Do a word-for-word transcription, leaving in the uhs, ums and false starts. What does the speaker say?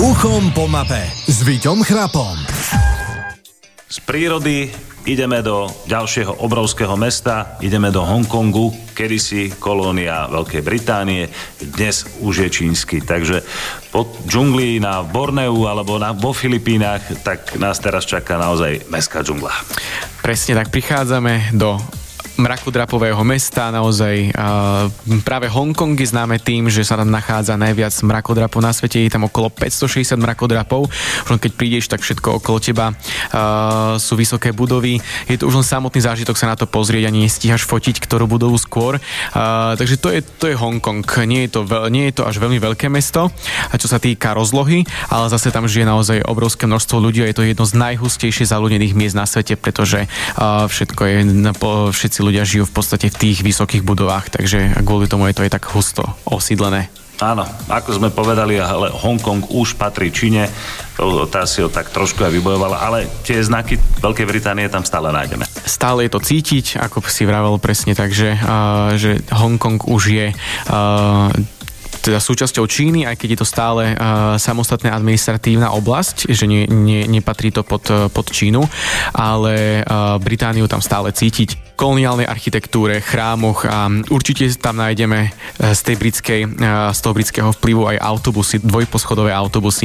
Uchom po mape s Víťom Chrapom. Z prírody ideme do ďalšieho obrovského mesta, ideme do Hongkongu, kedysi kolónia Veľkej Británie, dnes už je čínsky. Takže po džungli na Borneu alebo na, vo Filipínach, tak nás teraz čaká naozaj mestská džungla. Presne tak, prichádzame do mrakodrapového mesta, naozaj uh, práve Hongkong je známe tým, že sa tam nachádza najviac mrakodrapov na svete, je tam okolo päťstošesťdesiat mrakodrapov, už len keď prídeš, tak všetko okolo teba uh, sú vysoké budovy, je to už len samotný zážitok sa na to pozrieť, ani nestíhaš fotiť, ktorú budovu skôr, uh, takže to je, to je Hongkong, nie je to, veľ, nie je to až veľmi veľké mesto, čo sa týka rozlohy, ale zase tam žije naozaj obrovské množstvo ľudí a je to jedno z najhustejšie zaľudnených miest na svete, pretože uh, všetko je, všetci ľudia ľudia žijú v podstate v tých vysokých budovách, takže kvôli tomu je to aj tak husto osídlené. Áno, ako sme povedali, ale Hongkong už patrí Číne, tá si ho tak trošku aj vybojovala, ale tie znaky Veľkej Británie tam stále nájdeme. Stále je to cítiť, ako si vravel presne, takže uh, že Hongkong už je uh, teda súčasťou Číny, aj keď je to stále uh, samostatná administratívna oblasť, že nie, nie, nepatrí to pod, pod Čínu, ale uh, Britániu tam stále cítiť. V koloniálnej architektúre, chrámoch a určite tam nájdeme z tej britskej, uh, z toho britského vplyvu aj autobusy, dvojposchodové autobusy.